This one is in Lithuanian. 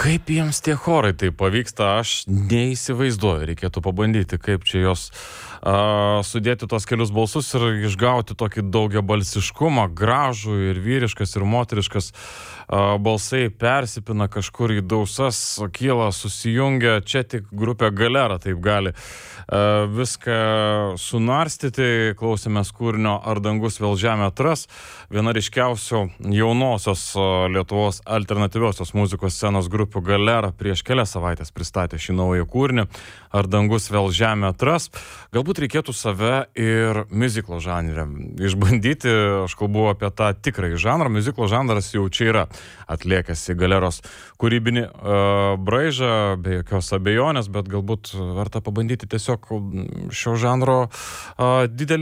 Kaip jiems tie chorai tai pavyksta, aš neįsivaizduoju. Reikėtų pabandyti, kaip čia jos sudėti tos kelius balsus ir išgauti tokį daugiabalsiškumą, gražų ir vyriškas, ir moteriškas. Balsai persipina kažkur į dausas, kyla, susijungia. Čia tik grupė Galera taip gali viską sunarstyti. Klausėmės kūrinio Ar dangus vėl žemę atras. Viena ryškiausių jaunosios Lietuvos alternatyviosios muzikos scenos grupių Galera prieš kelias savaitės pristatė šį naują kūrinį Ar dangus vėl žemę atras. Galbūt reikėtų save ir miuziklo žanre išbandyti. Aš kalbu apie tą tikrąjį žanrą. Miuziklo žanras jau čia yra atliekasi Galeros kūrybinį braižą, be jokios abejonės, bet galbūt verta pabandyti tiesiog šio žanro didelį